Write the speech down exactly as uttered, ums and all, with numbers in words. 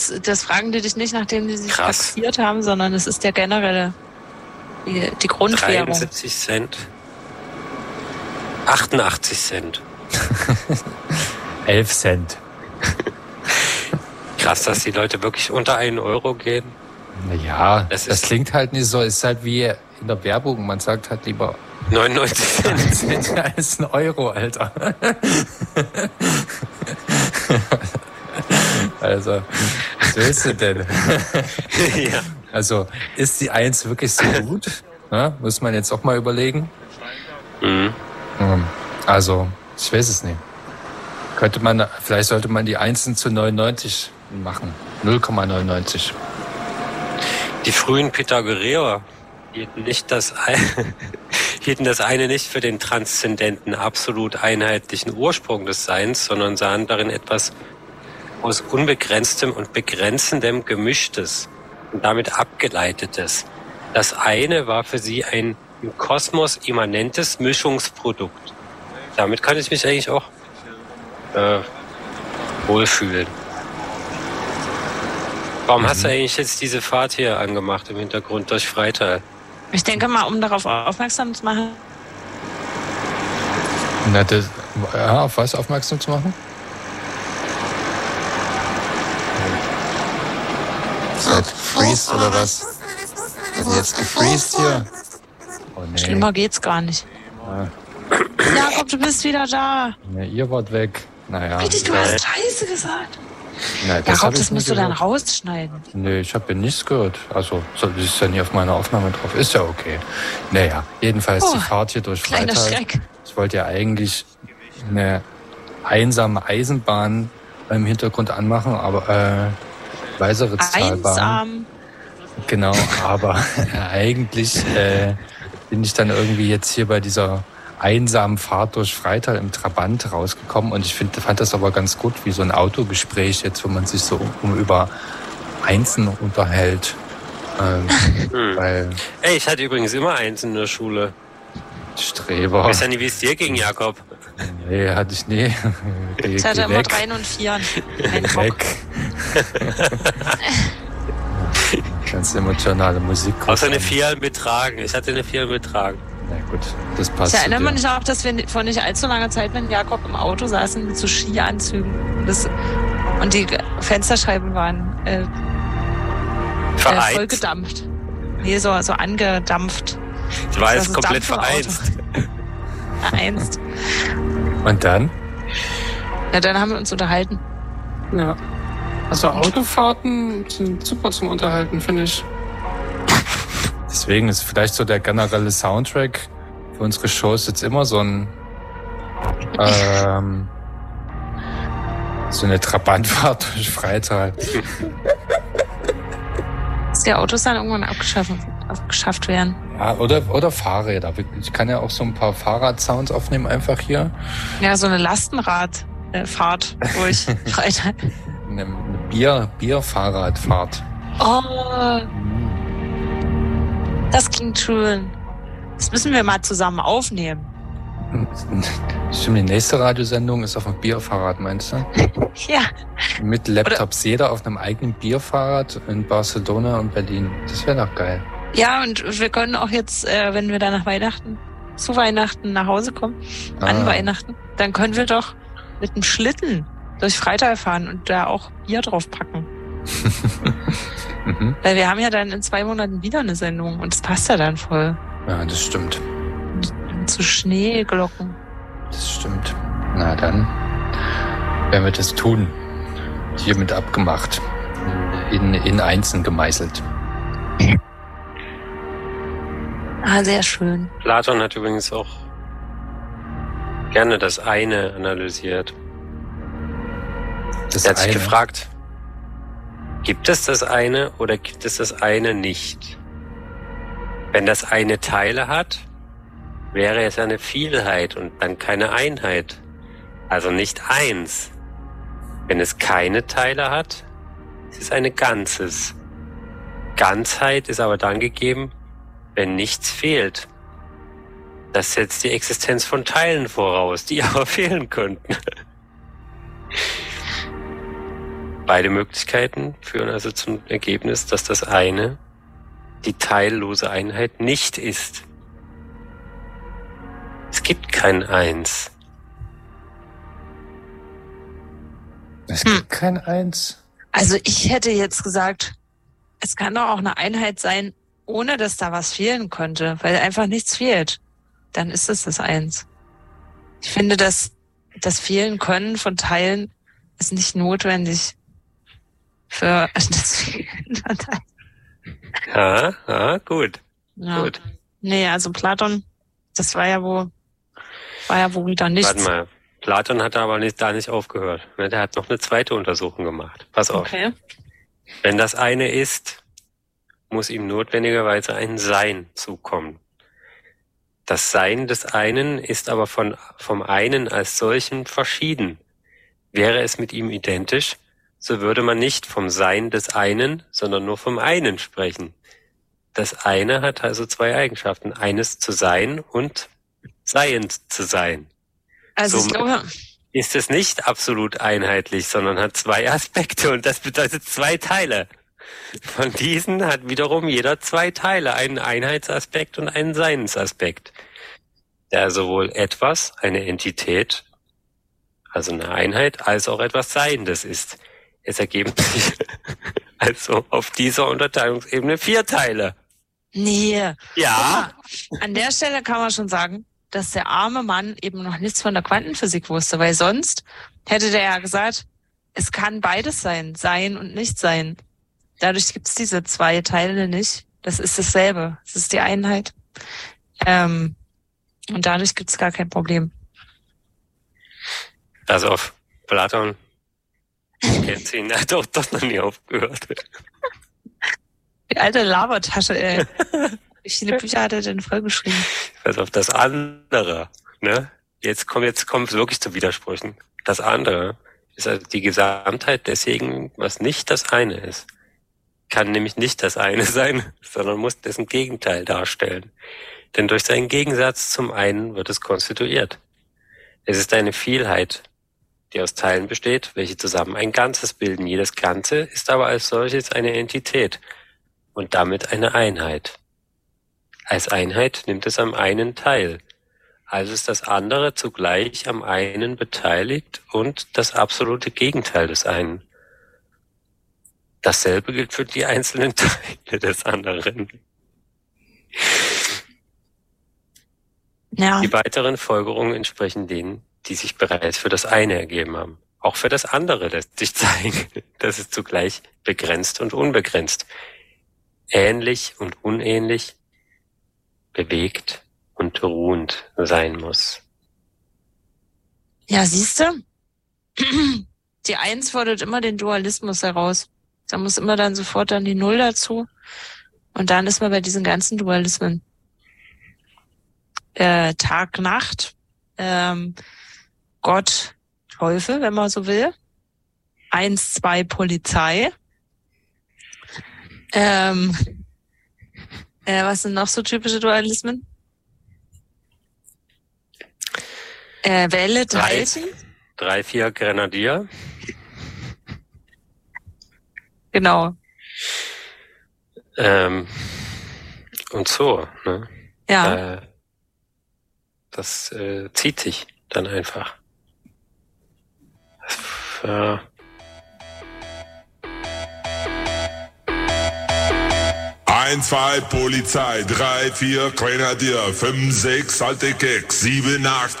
das fragen die dich nicht, nachdem die sich Krass. taxiert haben, sondern es ist der generelle, die, die Grundwährung. dreiundsiebzig Cent. achtundachtzig Cent. elf Cent. Krass, dass die Leute wirklich unter einen Euro gehen. Naja, Das das, ist- klingt halt nicht so. Ist halt wie in der Werbung. Man sagt halt lieber neunundneunzig Cent. Cent als ein Euro, Alter. Also, was willst du denn? Ja. Also, ist die Eins wirklich so gut? Ja, muss man jetzt auch mal überlegen. Mhm. Ähm, Also, ich weiß es nicht. Könnte man, vielleicht sollte man die Einsen zu neunundneunzig machen. null Komma neunundneunzig. Die frühen Pythagoreer hielten nicht das ein, hielten das eine nicht für den transzendenten, absolut einheitlichen Ursprung des Seins, sondern sahen darin etwas aus unbegrenztem und begrenzendem Gemischtes und damit Abgeleitetes. Das eine war für sie ein im Kosmos immanentes Mischungsprodukt. Damit kann ich mich eigentlich auch äh, wohlfühlen. Warum hast du eigentlich jetzt diese Fahrt hier angemacht im Hintergrund durch Freital? Ich denke mal, um darauf aufmerksam zu machen, Na, das, ja, auf was aufmerksam zu machen? Seid gefreezed oder was? Also jetzt gefreezed hier? Oh nee. schlimmer geht's gar nicht. Jakob, du bist wieder da. Ja, ihr wart weg. Naja. Richtig, du hast Scheiße gesagt. Nein, Jakob, hab das ich musst du nicht dann gehört. rausschneiden. Nee, ich habe ja nichts gehört. Also, so, das ist ja nicht auf meiner Aufnahme drauf. Ist ja okay. Naja, jedenfalls Oh, die Fahrt hier durch Kleiner Freital. Schreck. Ich wollte ja eigentlich eine einsame Eisenbahn im Hintergrund anmachen, aber äh, Weißeritztalbahn. Einsam. Genau, aber eigentlich äh, bin ich dann irgendwie jetzt hier bei dieser einsamen Fahrt durch Freital im Trabant rausgekommen und ich find, fand das aber ganz gut, wie so ein Autogespräch jetzt, wo man sich so um, um über Einsen unterhält. Ähm, Hm. Weil Ey, ich hatte übrigens immer eins in der Schule. Streber. Ich weiß ja nicht, wie es dir ging, Jakob. Nee, hatte ich nie. Geh, Ich hatte geh immer weg. drei und vier. Ein Bock. Weg. Ganz emotionale Musik. Außer eine vier betragen. Ich hatte eine vier betragen. Na gut, das passt. Ich erinnere zu dir. mich auch, dass wir vor nicht allzu langer Zeit mit Jakob im Auto saßen mit so Skianzügen. Und, das, und die Fensterscheiben waren äh, äh, Vereint. voll gedampft. Nee, so, so angedampft. Ich war jetzt Das ist komplett Dampf im Auto. vereinst. Einst. Und dann? Ja, dann haben wir uns unterhalten. Ja. Also Autofahrten sind super zum Unterhalten, finde ich. Deswegen ist vielleicht so der generelle Soundtrack für unsere Shows jetzt immer so ein ähm, so eine Trabantfahrt durch Freital. Dass die Autos dann irgendwann abgeschafft, abgeschafft werden. Ja, oder, oder Fahrräder. Ich kann ja auch so ein paar Fahrradsounds aufnehmen, einfach hier. Ja, so eine Lastenradfahrt durch Freitag. Eine, eine Bier, Bierfahrradfahrt. Oh, das klingt schön. Das müssen wir mal zusammen aufnehmen. Stimmt, die nächste Radiosendung ist auf einem Bierfahrrad, meinst du? Ja, Mit Laptops, jeder auf einem eigenen Bierfahrrad in Barcelona und Berlin. Das wäre doch geil. ja, und wir können auch jetzt, äh, wenn wir dann nach Weihnachten, zu Weihnachten nach Hause kommen, Ah. an Weihnachten, dann können wir doch mit einem Schlitten durch Freital fahren und da auch Bier drauf packen. Mhm. Weil wir haben ja dann in zwei Monaten wieder eine Sendung und das passt ja dann voll. Ja, das stimmt. Zu Schneeglocken. Das stimmt. Na dann werden wir das tun. Hiermit abgemacht. In, in Einzeln gemeißelt. Ah, sehr schön. Platon hat übrigens auch gerne das eine analysiert. Das Er hat sich eine. gefragt, gibt es das eine oder gibt es das eine nicht? Wenn das eine Teile hat, wäre es eine Vielheit und dann keine Einheit. Also nicht eins. Wenn es keine Teile hat, ist es eine Ganzes. Ganzheit ist aber dann gegeben, wenn nichts fehlt. Das setzt die Existenz von Teilen voraus, die aber fehlen könnten. Beide Möglichkeiten führen also zum Ergebnis, dass das eine die teillose Einheit nicht ist. Es gibt kein Eins. Es gibt hm. kein Eins. Also ich hätte jetzt gesagt, es kann doch auch eine Einheit sein, ohne dass da was fehlen könnte, weil einfach nichts fehlt. Dann ist es das Eins. Ich finde, dass das Fehlen können von Teilen ist nicht notwendig für das Fehlen von Teilen. Ja, ja, gut. Ja. Gut. Nee, also Platon, das war ja wohl, war ja wohl wieder nichts. Warte mal, Platon hat aber nicht, da nicht aufgehört. Der hat noch eine zweite Untersuchung gemacht. Pass auf. Okay. Wenn das eine ist, muss ihm notwendigerweise ein Sein zukommen. Das Sein des einen ist aber von, vom einen als solchen verschieden. Wäre es mit ihm identisch, so würde man nicht vom Sein des einen, sondern nur vom einen sprechen. Das eine hat also zwei Eigenschaften. Eines zu sein und seiend zu sein. Also so ich glaube, ist es nicht absolut einheitlich, sondern hat zwei Aspekte und das bedeutet zwei Teile. Von diesen hat wiederum jeder zwei Teile, einen Einheitsaspekt und einen Seinsaspekt. Der sowohl etwas, eine Entität, also eine Einheit, als auch etwas Seiendes ist. Es ergeben sich also auf dieser Unterteilungsebene vier Teile. Nee. Ja. An der Stelle kann man schon sagen, dass der arme Mann eben noch nichts von der Quantenphysik wusste, weil sonst hätte der ja gesagt, es kann beides sein, sein und nicht sein. Dadurch gibt es diese zwei Teile nicht. Das ist dasselbe. Das ist die Einheit. Ähm, und dadurch gibt es gar kein Problem. Also auf Platon kennt ihn, hat doch doch noch nie aufgehört. Die alte Labertasche, ey. Wie viele Bücher hat er denn vollgeschrieben? Also auf das andere, ne? Jetzt kommt, jetzt kommt es wirklich zu Widersprüchen. Das andere ist also die Gesamtheit deswegen, was nicht das eine ist. Kann nämlich nicht das eine sein, sondern muss dessen Gegenteil darstellen. Denn durch seinen Gegensatz zum einen wird es konstituiert. Es ist eine Vielheit, die aus Teilen besteht, welche zusammen ein Ganzes bilden. Jedes Ganze ist aber als solches eine Entität und damit eine Einheit. Als Einheit nimmt es am einen teil, also ist das andere zugleich am einen beteiligt und das absolute Gegenteil des einen. Dasselbe gilt für die einzelnen Teile des anderen. Ja. Die weiteren Folgerungen entsprechen denen, die sich bereits für das eine ergeben haben. Auch für das andere lässt sich zeigen, dass es zugleich begrenzt und unbegrenzt, ähnlich und unähnlich, bewegt und ruhend sein muss. Ja, siehst du? Die Eins fordert immer den Dualismus heraus. Da muss immer dann sofort dann die Null dazu. Und dann ist man bei diesen ganzen Dualismen. Äh, Tag, Nacht, ähm, Gott, Teufel, wenn man so will. Eins, zwei, Polizei. Ähm, äh, was sind noch so typische Dualismen? Äh, Welle, Teilchen. Drei, vier Grenadier. Genau. Ähm, und so, ne? Ja. Äh, das äh, zieht sich dann einfach. Das, äh, Eins, zwei, Polizei, drei, vier, Grenadier, fünf, sechs, alte Keks, sieben, acht,